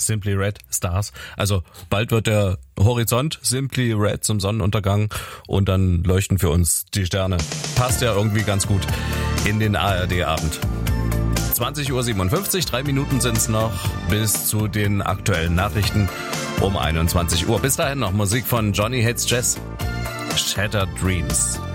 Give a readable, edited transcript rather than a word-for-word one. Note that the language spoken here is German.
Simply Red Stars. Also bald wird der Horizont Simply Red zum Sonnenuntergang und dann leuchten für uns die Sterne. Passt ja irgendwie ganz gut in den ARD-Abend. 20:57 Uhr, 3 Minuten sind's noch bis zu den aktuellen Nachrichten um 21 Uhr. Bis dahin noch Musik von Johnny Hates Jazz. Shattered Dreams.